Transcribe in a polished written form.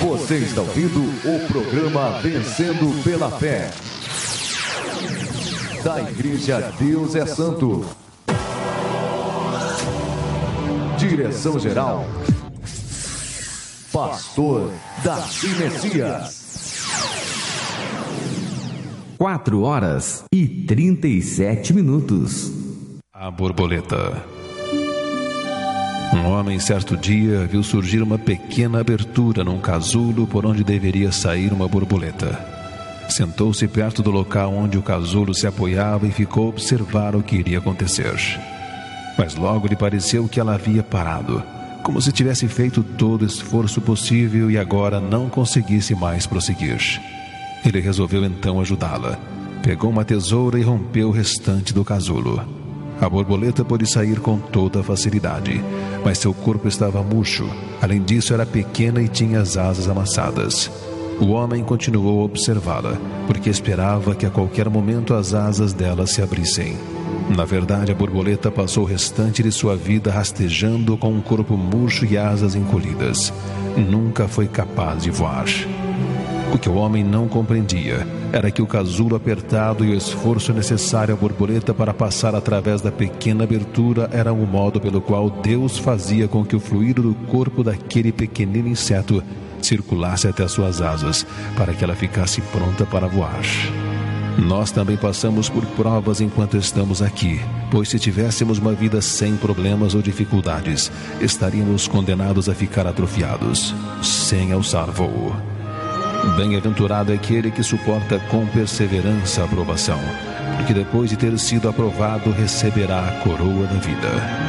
Você está ouvindo o programa Vencendo pela Fé, da Igreja Deus é Santo. Direção-geral, Pastor Darcy Messias. 4h37. A borboleta. Um homem, certo dia, viu surgir uma pequena abertura num casulo por onde deveria sair uma borboleta. Sentou-se perto do local onde o casulo se apoiava e ficou a observar o que iria acontecer. Mas logo lhe pareceu que ela havia parado, como se tivesse feito todo o esforço possível e agora não conseguisse mais prosseguir. Ele resolveu então ajudá-la. Pegou uma tesoura e rompeu o restante do casulo. A borboleta pôde sair com toda facilidade, mas seu corpo estava murcho. Além disso, era pequena e tinha as asas amassadas. O homem continuou a observá-la, porque esperava que a qualquer momento as asas dela se abrissem. Na verdade, a borboleta passou o restante de sua vida rastejando com um corpo murcho e asas encolhidas. Nunca foi capaz de voar. O que o homem não compreendia era que o casulo apertado e o esforço necessário à borboleta para passar através da pequena abertura era o modo pelo qual Deus fazia com que o fluido do corpo daquele pequenino inseto circulasse até suas asas, para que ela ficasse pronta para voar. Nós também passamos por provas enquanto estamos aqui, pois se tivéssemos uma vida sem problemas ou dificuldades, estaríamos condenados a ficar atrofiados, sem alçar voo. Bem-aventurado é aquele que suporta com perseverança a aprovação, porque depois de ter sido aprovado receberá a coroa da vida.